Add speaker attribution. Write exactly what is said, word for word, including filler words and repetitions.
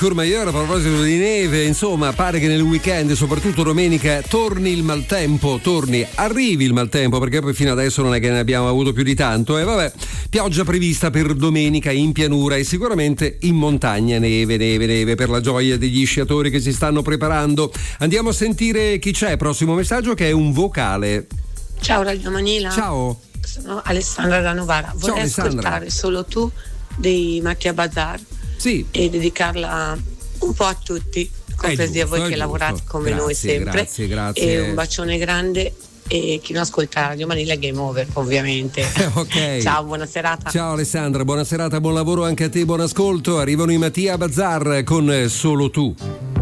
Speaker 1: Courmayeur, a proposito di neve, insomma, pare che nel weekend, soprattutto domenica, torni il maltempo, torni, arrivi il maltempo, perché poi fino adesso non è che ne abbiamo avuto più di tanto. E vabbè, pioggia prevista per domenica in pianura e sicuramente in montagna, neve, neve, neve, per la gioia degli sciatori che si stanno preparando. Andiamo a sentire chi c'è, prossimo messaggio, che è un vocale.
Speaker 2: Ciao Radio Manila.
Speaker 1: Ciao.
Speaker 2: Sono Alessandra da Novara. Vorrei
Speaker 1: Ciao, Alessandra.
Speaker 2: ascoltare Solo tu dei Macchia Bazar.
Speaker 1: Sì.
Speaker 2: E dedicarla un po' a tutti, compresi a voi che
Speaker 1: giusto.
Speaker 2: lavorate come
Speaker 1: Grazie,
Speaker 2: noi sempre.
Speaker 1: Grazie, grazie.
Speaker 2: E un bacione grande, e chi non ascolta Radio Manila Game Over, ovviamente.
Speaker 1: Ok.
Speaker 2: Ciao, buona serata.
Speaker 1: Ciao Alessandra, buona serata, buon lavoro anche a te, buon ascolto. Arrivano i Mattia Bazar con Solo tu.